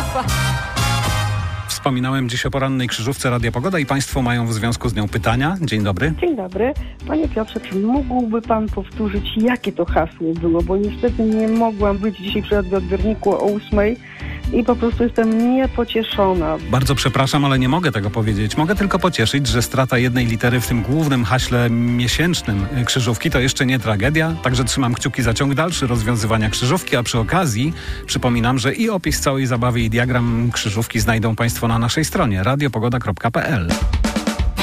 katastrofa. Wspominałem dziś o porannej krzyżówce Radia Pogoda i Państwo mają w związku z nią pytania. Dzień dobry. Dzień dobry. Panie Piotrze, czy mógłby Pan powtórzyć, jakie to hasło było? Bo niestety nie mogłam być dzisiaj przy radioodbiorniku o 8:00 i po prostu jestem niepocieszona. Bardzo przepraszam, ale nie mogę tego powiedzieć. Mogę tylko pocieszyć, że strata jednej litery w tym głównym haśle miesięcznym krzyżówki to jeszcze nie tragedia. Także trzymam kciuki za ciąg dalszy rozwiązywania krzyżówki, a przy okazji przypominam, że i opis całej zabawy i diagram krzyżówki znajdą Państwo na naszej stronie radiopogoda.pl.